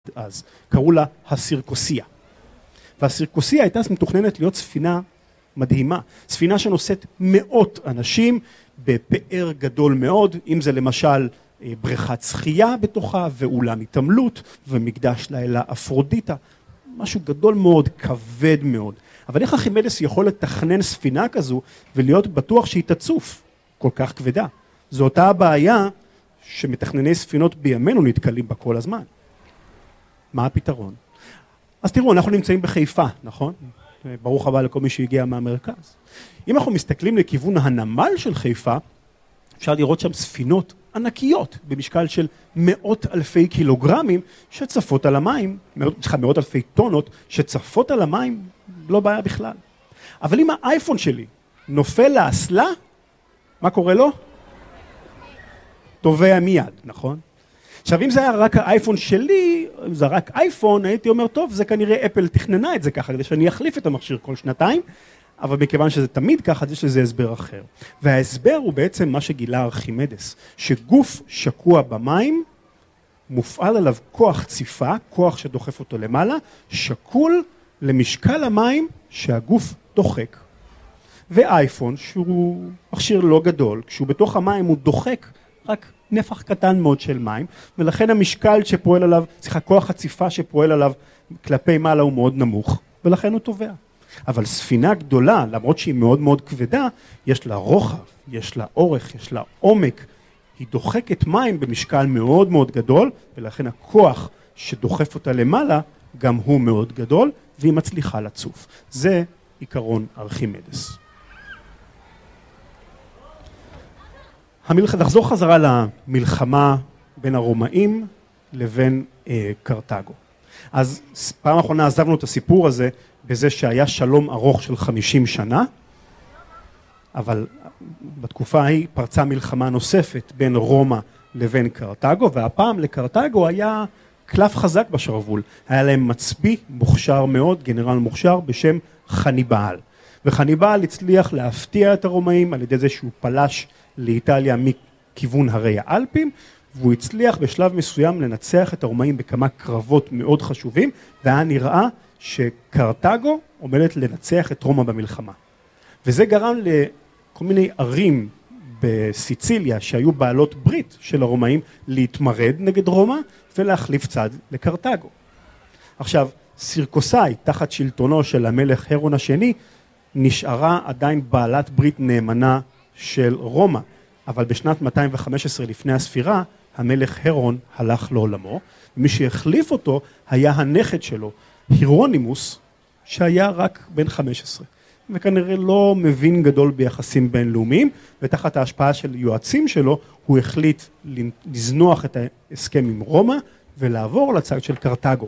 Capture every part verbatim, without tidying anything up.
אז קראו לה הסירקוסיה. והסירקוסיה הייתה מתוכננת להיות ספינה מדהימה, ספינה שנושאת מאות אנשים בפאר גדול מאוד, אם זה למשל בריכת שחייה בתוכה ואולם התעמלות ומקדש לאלה אפרודיטה, משהו גדול מאוד, כבד מאוד. אבל איך ארכימדס יכול לתכנן ספינה כזו ולהיות בטוח שהיא תצוף כל כך כבדה? זו אותה הבעיה שמתכנני ספינות בימינו נתקלים בה כל הזמן. מה הפתרון? אז תראו, אנחנו נמצאים בחיפה, נכון? ברוך הבא לכל מי שהגיע מהמרכז. אם אנחנו מסתכלים לכיוון הנמל של חיפה, אפשר לראות שם ספינות ענקיות במשקל של מאות אלפי קילוגרמים שצפות על המים, מאות, מאות אלפי טונות שצפות על המים, לא בעיה בכלל. אבל אם האייפון שלי נופל לאסלה, מה קורה לו? טובע מיד, נכון? עכשיו, אם זה היה רק האייפון שלי, אם זה רק אייפון, הייתי אומר, טוב, זה כנראה אפל תכננה את זה ככה, כדי שאני אחליף את המכשיר כל שנתיים, אבל מכיוון שזה תמיד ככה, יש לזה הסבר אחר. וההסבר הוא בעצם מה שגילה ארכימדס, שגוף שקוע במים, מופעל עליו כוח ציפה, כוח שדוחף אותו למעלה, שקול למשקל המים שהגוף דוחק. ואייפון, שהוא מכשיר לא גדול, כשהוא בתוך המים הוא דוחק רק נפח קטן מאוד של מים, ולכן המשקל שפועל עליו, סליחה, כוח הציפה שפועל עליו כלפי מעלה הוא מאוד נמוך, ולכן הוא טובע. אבל ספינה גדולה, למרות שהיא מאוד מאוד כבדה, יש לה רוחב, יש לה אורך, יש לה עומק, היא דוחקת מים במשקל מאוד מאוד גדול, ולכן הכוח שדוחף אותה למעלה, גם הוא מאוד גדול, והיא מצליחה לצוף. זה עיקרון ארכימדס. המלח... נחזור חזרה למלחמה בין הרומאים לבין אה, קרתגו. אז פעם האחרונה עזבנו את הסיפור הזה בזה שהיה שלום ארוך של חמישים שנה, אבל בתקופה ההיא פרצה מלחמה נוספת בין רומא לבין קרתגו, והפעם לקרתגו היה קלף חזק בשרוול. היה להם מצביא מוכשר מאוד, גנרל מוכשר בשם חניבעל. וחניבעל הצליח להפתיע את הרומאים על ידי זה שהוא פלש לאיטליה מכיוון הרי האלפים, והוא הצליח בשלב מסוים לנצח את הרומאים בכמה קרבות מאוד חשובים, והיה נראה שקרתגו עומדת לנצח את רומא במלחמה. וזה גרם לכל מיני ערים בסיציליה שהיו בעלות ברית של הרומאים להתמרד נגד רומא ולהחליף צד לקרתגו. עכשיו, סירקוסאי תחת שלטונו של המלך הרון השני נשארה עדיין בעלת ברית נאמנה של רומא, אבל בשנת מאתיים וחמש עשרה לפני הספירה המלך הרון הלך לעולמו, ומי שהחליף אותו היה הנכד שלו, הירונימוס, שהיה רק בן חמש עשרה, וכנראה לא מבין גדול ביחסים בינלאומיים, ותחת ההשפעה של יועצים שלו הוא החליט לזנוח את ההסכם עם רומא ולעבור לצד של קרתגו.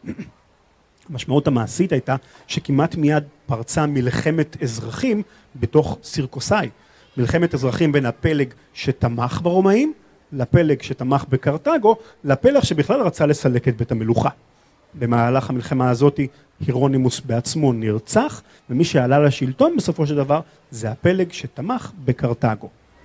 המשמעות המעשית הייתה שכמעט מיד פרצה מלחמת אזרחים בתוך סירקוסאי, מלחמת אזרחים בין הפלג שתמך ברומאים לפלג שתמך בקרתגו, לפלג שבכלל רצה לסלק את בית המלוכה. במהלך המלחמה הזאת הירונימוס בעצמו נרצח, ומי שעלה לשלטון בסופו של דבר זה הפלג שתמך בקרתגו.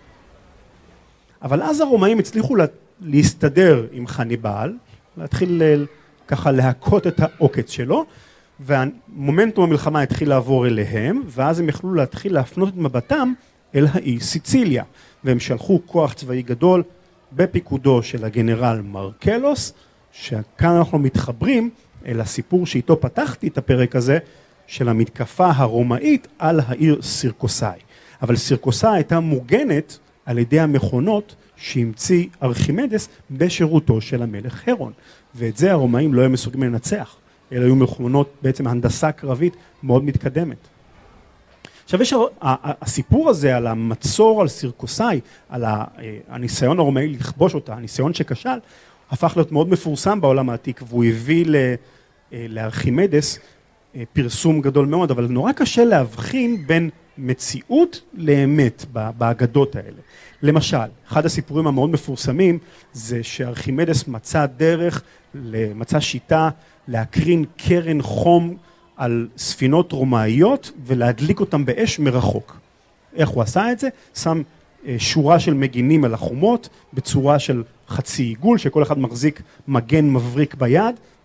אבל אז הרומאים הצליחו להסתדר עם חניבעל, להתחיל ככה להכות את העוקץ שלו, והמומנטום המלחמה התחיל לעבור אליהם, ואז הם יכלו להתחיל להפנות את מבטם אל האי סיציליה, והם שלחו כוח צבאי גדול בפיקודו של הגנרל מרקלוס, שכאן אנחנו מתחברים אל הסיפור שאיתו פתחתי את הפרק הזה, של המתקפה הרומאית על העיר סירקוסאי. אבל סירקוסאי הייתה מוגנת על ידי המכונות שהמציא ארכימדס בשירותו של המלך הרון, ואת זה הרומאים לא היו מסוגלים לנצח, אלא היו מכונות בעצם הנדסה קרבית מאוד מתקדמת. עכשיו יש הסיפור הזה על המצור על סירקוסאי, על הניסיון הרומאי לכבוש אותה, הניסיון שכשל, הפך להיות מאוד מפורסם בעולם העתיק, והוא הביא לארכימדס פרסום גדול מאוד, אבל נורא קשה להבחין בין מציאות לאמת באגדות האלה. למשל, אחד הסיפורים המאוד מפורסמים זה שארכימדס מצא דרך, מצא שיטה להקרין קרן חום על ספינות רומאיות ולהדליק אותם באש מרחוק. איך הוא עשה את זה? שם שורה של מגינים על החומות, בצורה של חצי עיגול, שכל אחד מחזיק מגן מבריק ביד,